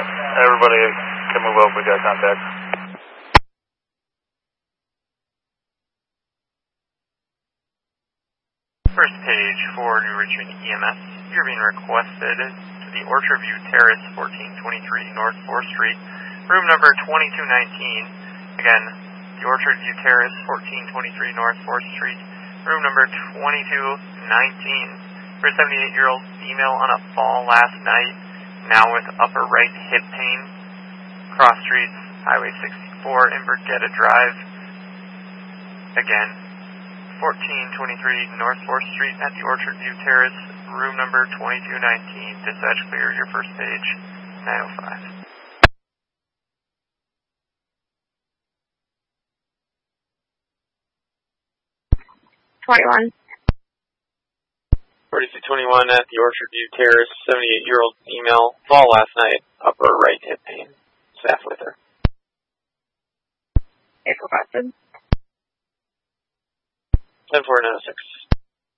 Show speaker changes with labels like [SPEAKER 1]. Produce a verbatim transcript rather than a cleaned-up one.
[SPEAKER 1] Everybody can move up, we got contact.
[SPEAKER 2] First page for New Richmond E M S. You're being requested to the Orchard View Terrace, fourteen twenty-three North fourth Street, room number twenty-two nineteen. Again, the Orchard View Terrace, fourteen twenty-three North fourth Street, room number twenty-two nineteen. For a seventy-eight-year-old female on a fall last night, now with upper right hip pain. Cross Streets, Highway sixty-four, in Brigetta Drive. Again, fourteen twenty-three North fourth Street at the Orchard View Terrace, room number twenty-two nineteen. Dispatch clear your first page, nine oh five.
[SPEAKER 3] twenty-one.
[SPEAKER 2] forty-two twenty-one at the Orchard View Terrace, seventy-eight-year-old female, fall last night, upper right hip pain. Staff with her.
[SPEAKER 3] If requested.
[SPEAKER 2] ten four nine oh six.